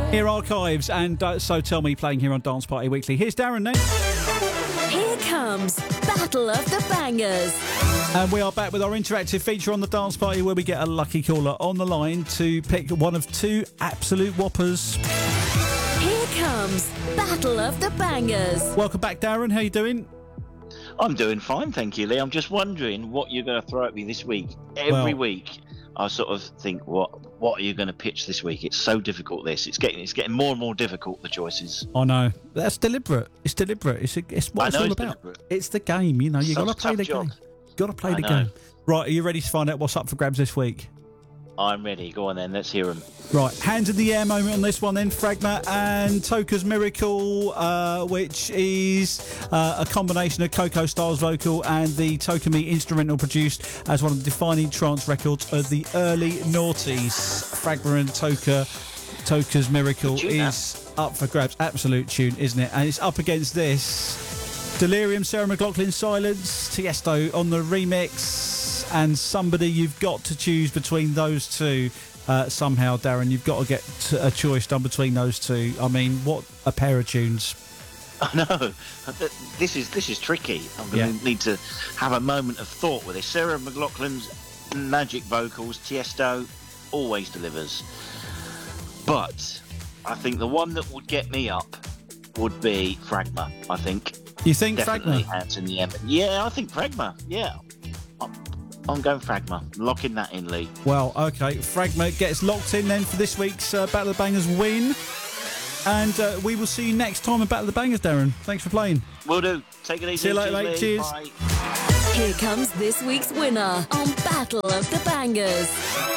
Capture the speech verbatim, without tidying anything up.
Here Archives and uh, So Tell Me playing here on Dance Party Weekly. Here's Darren then. Here comes Battle of the Bangers. And we are back with our interactive feature on the Dance Party where we get a lucky caller on the line to pick one of two absolute whoppers. Here comes Battle of the Bangers. Welcome back, Darren. How you doing? I'm doing fine, thank you, Lee. I'm just wondering what you're going to throw at me this week. Every Well, week, I sort of think, what what are you going to pitch this week? It's so difficult. This it's getting it's getting more and more difficult. The choices. I know. That's deliberate. It's deliberate. It's, a, it's what I it's know all it's about. deliberate. It's the game, you know. You Such got a to play tough the job. game. Got to play I the know. game. Right, are you ready to find out what's up for grabs this week? I'm ready. Go on then. Let's hear them. Right, hands in the air moment on this one then. Fragma and Toka's Miracle, uh, which is uh, a combination of Coco Styles vocal and the Toka Me instrumental, produced as one of the defining trance records of the early noughties. Fragma and Toka, Toka's Miracle Good tune, is up for grabs. Absolute tune, isn't it? And it's up against this. Delirium, Sarah McLachlan, Silence, Tiesto on the remix, and somebody you've got to choose between those two. Uh, somehow, Darren, you've got to get t- a choice done between those two. I mean, what a pair of tunes. I know. This is this is tricky. I'm going to Yeah. need to have a moment of thought with this. Sarah McLachlan's magic vocals, Tiesto always delivers. But I think the one that would get me up would be Fragma. I think. You think Definitely Fragma? hands in the air. Yeah, I think Fragma. Yeah. I'm, I'm going Fragma. Locking that in, Lee. Well, okay. Fragma gets locked in then for this week's uh, Battle of the Bangers win. And uh, we will see you next time in Battle of the Bangers, Darren. Thanks for playing. Will do. Take it easy. See you later, mate. Lee. Cheers. Bye. Here comes this week's winner on Battle of the Bangers.